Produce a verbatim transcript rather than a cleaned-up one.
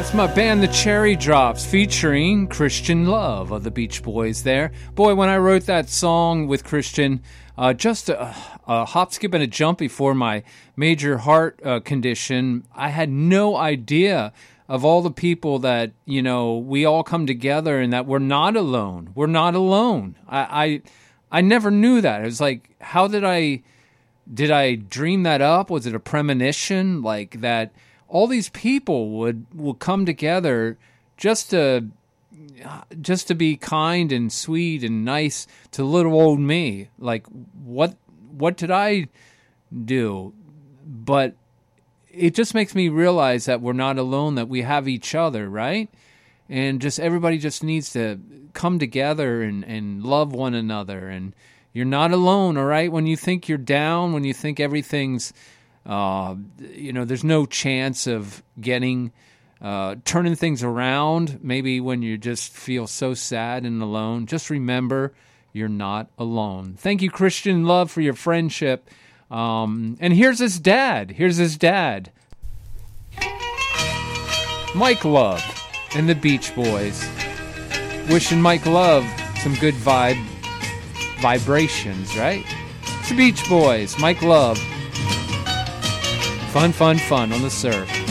That's my band, The Cherry Drops, featuring Christian Love of the Beach Boys there. Boy, when I wrote that song with Christian, uh, just a, a hop, skip, and a jump before my major heart uh, condition, I had no idea of all the people that, you know, we all come together and that we're not alone. We're not alone. I I, I never knew that. It was like, how did I, did I dream that up? Was it a premonition? Like that all these people would, would come together just to just to be kind and sweet and nice to little old me. Like, what what did I do? But it just makes me realize that we're not alone, that we have each other, right? And just everybody just needs to come together and, and love one another. And you're not alone, all right? When you think you're down, when you think everything's Uh, you know, there's no chance of getting, uh, turning things around. Maybe when you just feel so sad and alone, just remember you're not alone. Thank you, Christian Love, for your friendship. Um, and here's his dad. Here's his dad, Mike Love and the Beach Boys. Wishing Mike Love some good vibe, vibrations, right? It's the Beach Boys, Mike Love. Fun, fun, fun on the surf.